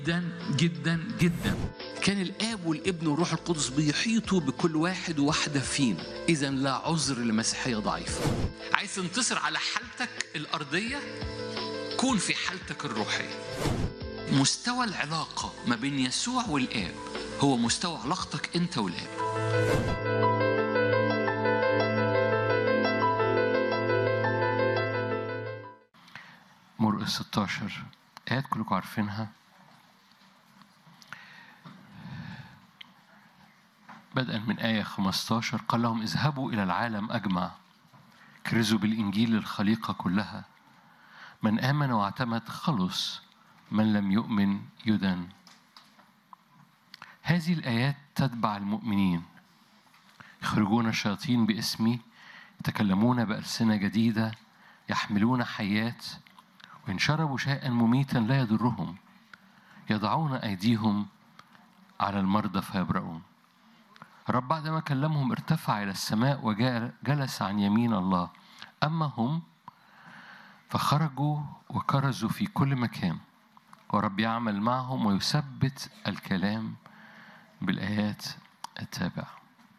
جدا جدا جدا. كان الاب والابن والروح القدس بيحيطوا بكل واحد وواحده فينا. اذا لا عذر لمسيحيه ضعيفه. عايز تنتصر على حالتك الارضيه، كون في حالتك الروحيه. مستوى العلاقه ما بين يسوع والاب هو مستوى علاقتك انت والاب. مرقس 16 آيات كلكم عارفينها، بدءا من آية 15. قال لهم: اذهبوا إلى العالم أجمع، كرزوا بالإنجيل للخليقة كلها. من آمن واعتمد خلص، من لم يؤمن يدان. هذه الآيات تتبع المؤمنين: يخرجون الشياطين باسمي، يتكلمون بألسنة جديدة، يحملون حيات، وإن شربوا شيئا مميتا لا يضرهم، يضعون أيديهم على المرضى فيبرؤون. الرب بعدما كلمهم ارتفع إلى السماء وجلس عن يمين الله. أما هم فخرجوا وكرزوا في كل مكان، ورب يعمل معهم ويثبت الكلام بالآيات التابعة.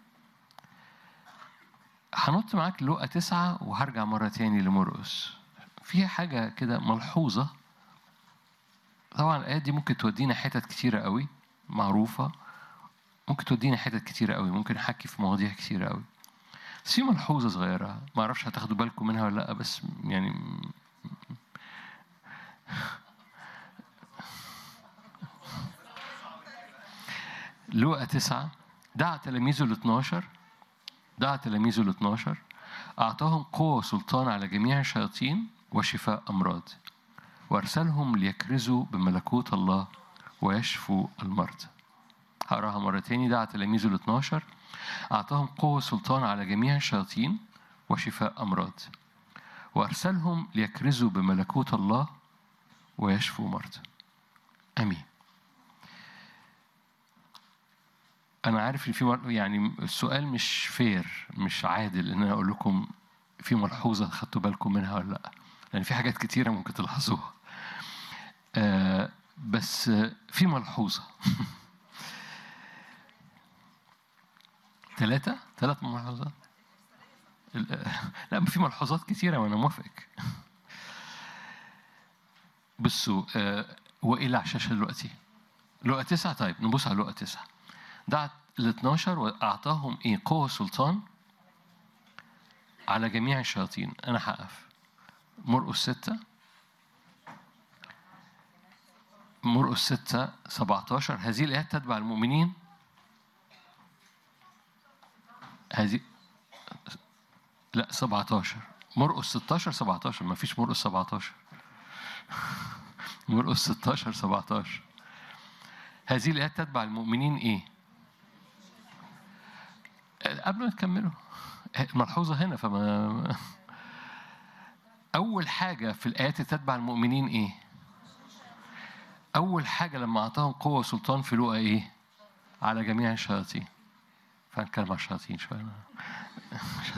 هنط معاك لوقا 9 وهرجع مرة تاني لمرقس. فيها حاجة كده ملحوظة. طبعا الآيات دي ممكن تودينا حتت كتيرة قوي معروفة، ممكن تودينا حتت كتيرة قوي، ممكن نحكي في مواضيع كتيرة قوي. بس في ملحوظة صغيرة ما أعرفش هتاخدوا بالكم منها ولا لأ، بس يعني لوقا 9 دعا تلاميذه ال 12 أعطاهم قوة وسلطان على جميع الشياطين وشفاء أمراض، وأرسلهم ليكرزوا بملكوت الله ويشفوا المرضى. هقراها مرة تاني. دعا تلاميذه ال 12 أعطاهم قوة وسلطان على جميع الشياطين وشفاء أمراض، وأرسلهم ليكرزوا بملكوت الله ويشفوا مرضى. أمين. أنا عارف إن في يعني السؤال مش فير، مش عادل إن أنا أقول لكم في ملحوظة خدتوا بالكم منها ولا لأ، لأن في حاجات كتيرة ممكن تلاحظوها. بس في ملحوظة. 3 ملحوظات. لا، في ملحوظات كتيرة وأنا موافق. بصوا، وإيه على الشاشة دلوقتي؟ لوقا 9. طيب نبص على لوقا 9. دعا ال 12 وأعطاهم قوة سلطان على جميع الشياطين. أنا هقف. مرقس 6 17. هذه الآيات تتبع المؤمنين. هذه لا 17. مرقس 16 17. ما فيش مرقس 17. مرقس 16 17. هذه الآيات تتبع المؤمنين قبل ما تكملوا الملحوظة هنا. فما أول حاجة في الآيات تتبع المؤمنين أول حاجة لما أعطاهم قوة وسلطان في لوقا على جميع الشياطين. فهنتكلم على الشياطين شوية. مش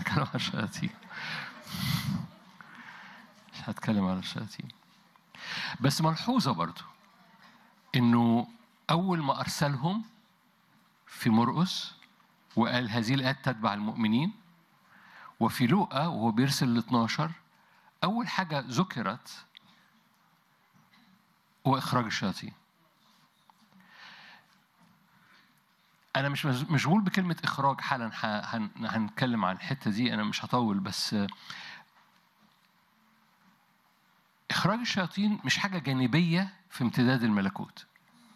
هتكلم على الشياطين. بس ملحوظة برضو إنه أول ما أرسلهم في مرقس وقال هذه الآيات تتبع المؤمنين، وفي لوقا وهو بيرسل ال 12 أول حاجة ذكرت هو إخراج الشياطين. أنا مش مشغول بكلمة إخراج حالا، هنتكلم عن الحتة دي، أنا مش هطول. بس إخراج الشياطين مش حاجة جانبية في امتداد الملكوت.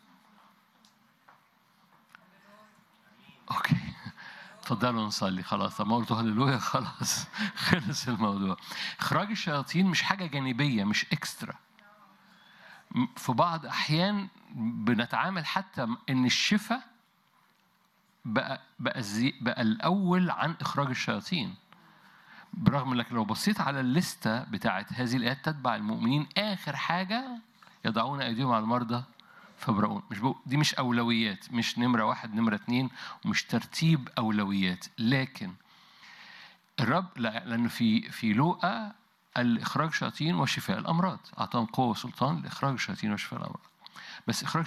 أوكي، اتفضلوا نصلي. خلاص ما قلت هللويا، خلاص خلص الموضوع. إخراج الشياطين مش حاجة جانبية، مش إكسترا. في بعض أحيان بنتعامل حتى إن الشفاء بقى الأول عن إخراج الشياطين، برغم إنك لو بصيت على الليستة بتاعت هذه الآيات تتبع المؤمنين آخر حاجة يضعون أيديهم على المرضى فيبرؤون. دي مش أولويات، مش نمرة 1 نمرة 2، ومش ترتيب أولويات. لكن الرب لأنه في لوقا الإخراج الشياطين وشفاء الأمراض، أعطاهم قوة وسلطان لإخراج الشياطين وشفاء الأمراض. بس إخراج